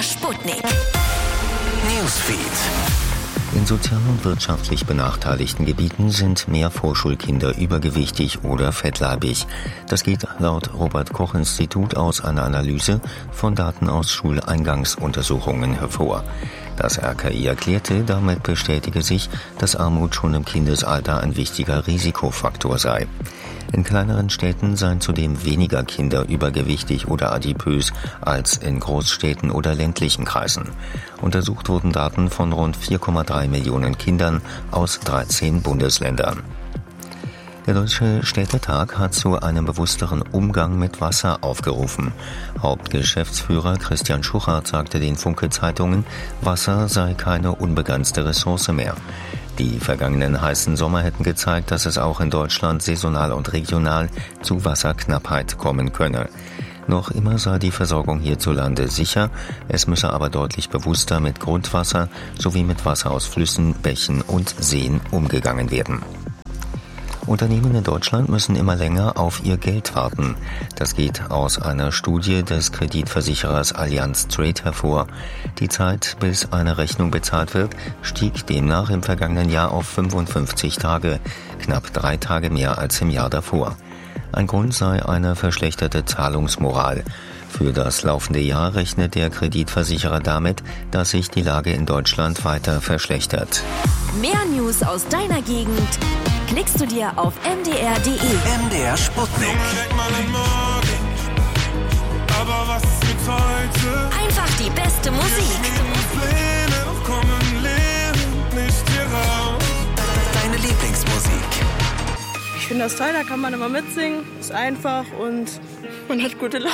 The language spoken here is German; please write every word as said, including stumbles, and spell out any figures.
Sputnik. Newsfeed. In sozial und wirtschaftlich benachteiligten Gebieten sind mehr Vorschulkinder übergewichtig oder fettleibig. Das geht laut Robert-Koch-Institut aus einer Analyse von Daten aus Schuleingangsuntersuchungen hervor. Das R K I erklärte, damit bestätige sich, dass Armut schon im Kindesalter ein wichtiger Risikofaktor sei. In kleineren Städten seien zudem weniger Kinder übergewichtig oder adipös als in Großstädten oder ländlichen Kreisen. Untersucht wurden Daten von rund vier Komma drei Millionen Kindern aus dreizehn Bundesländern. Der Deutsche Städtetag hat zu einem bewussteren Umgang mit Wasser aufgerufen. Hauptgeschäftsführer Christian Schuchart sagte den Funke-Zeitungen, Wasser sei keine unbegrenzte Ressource mehr. Die vergangenen heißen Sommer hätten gezeigt, dass es auch in Deutschland saisonal und regional zu Wasserknappheit kommen könne. Noch immer sei die Versorgung hierzulande sicher, es müsse aber deutlich bewusster mit Grundwasser sowie mit Wasser aus Flüssen, Bächen und Seen umgegangen werden. Unternehmen in Deutschland müssen immer länger auf ihr Geld warten. Das geht aus einer Studie des Kreditversicherers Allianz Trade hervor. Die Zeit, bis eine Rechnung bezahlt wird, stieg demnach im vergangenen Jahr auf fünfundfünfzig Tage, knapp drei Tage mehr als im Jahr davor. Ein Grund sei eine verschlechterte Zahlungsmoral. Für das laufende Jahr rechnet der Kreditversicherer damit, dass sich die Lage in Deutschland weiter verschlechtert. Mehr News aus deiner Gegend klickst du dir auf m d r punkt d e. M D R Sputnik. Einfach die beste Musik. Deine Lieblingsmusik. Ich finde das toll, da kann man immer mitsingen, ist einfach und man hat gute Laune.